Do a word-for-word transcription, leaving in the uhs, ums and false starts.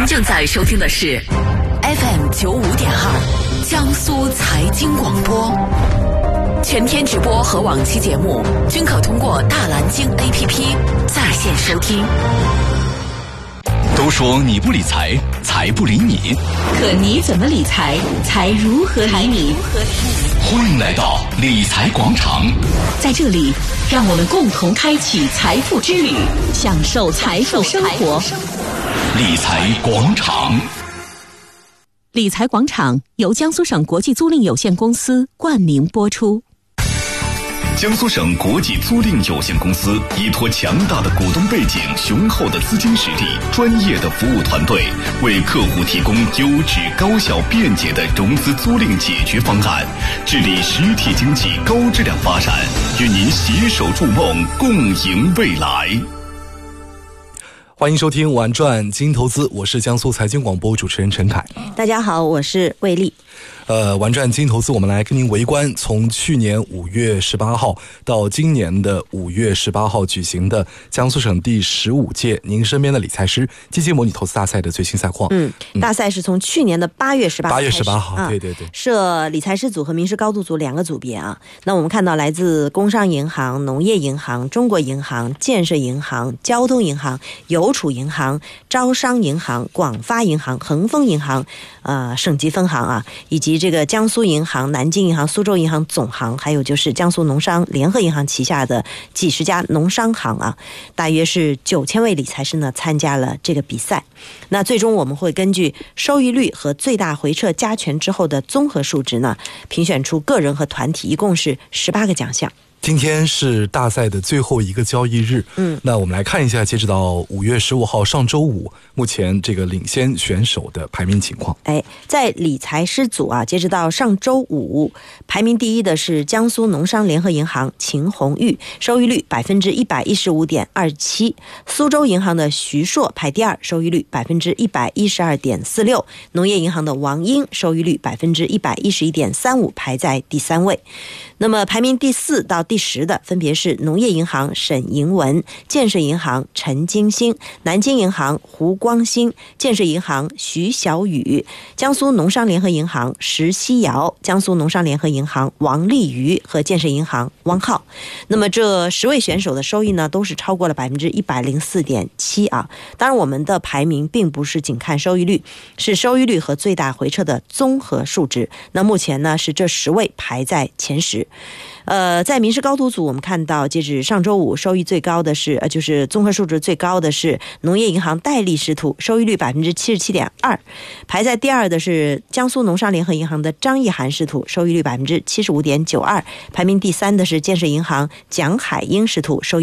您正在收听的是 F M 九五点二江苏财经广播，全天直播和往期节目均可通过大蓝鲸 A P P 在线收听。 都说你不理财，财不理你， 可你怎么理财，财如何理你？ 欢迎来到理财广场， 在这里，让我们共同开启财富之旅，享受财富生活。 理财广场。 理财广场由江苏省国际租赁有限公司冠名播出。 江苏省国际租赁有限公司依托强大的股东背景、雄厚的资金实力、专业的服务团队，为客户提供优质、高效、便捷的融资租赁解决方案，致力实体经济高质量发展，与您携手筑梦，共赢未来。 欢迎收听玩转金投资，我是江苏财经广播主持人陈凯。 大家好，我是魏丽。 呃，玩转金投资，我们来跟您围观从去年五月十八号到今年的五月十八号举行的江苏省第十五届您身边的理财师基金模拟投资大赛的最新赛况。 嗯，大赛是从去年的八月十八号八月十八号、 啊， 对对对， 设理财师组和名师高度组两个组别啊。那我们看到来自工商银行、农业银行、中国银行、建设银行、交通银行、邮储银行、招商银行、广发银行、恒丰银行、呃省级分行啊，以及这个江苏银行、南京银行、苏州银行总行，还有就是江苏农商联合银行旗下的几十家农商行啊，大约是九千位理财师呢参加了这个比赛。那最终我们会根据收益率和最大回撤加权之后的综合数值呢，评选出个人和团体，一共是十八个奖项。 今天是大赛的最后一个交易日，嗯，那我们来看一下，截止到五月十五号上周五，目前这个领先选手的排名情况。 哎，在理财师组啊，截止到上周五，排名第一的是江苏农商联合银行秦红玉，收益率百分之一百一十五点二七；苏州银行的徐硕排第二，收益率百分之一百一十二点四六；农业银行的王英，收益率百分之一百一十一点三五，排在第三位。那么排名第四到第十的分别是农业银行沈银文、建设银行陈金星、南京银行胡光兴、建设银行徐小雨、江苏农商联合银行石西瑶、江苏农商联合银行王丽瑜和建设银行汪浩。那么这十位选手的收益呢，都是超过了百分之一百零四点七啊。当然，我们的排名并不是仅看收益率，是收益率和最大回撤的综合数值。那目前呢，是这十位排在前十。呃，在名师高度组，我们看到，截止上周五，收益最高的是，呃，就是综合数值最高的是农业银行戴利师徒，收益率百分之七十七点二，排在第二的是江苏农商联合银行的张义涵师徒，收益率百分之七十五点九二，排名第三的是建设银行蒋海英师徒，收益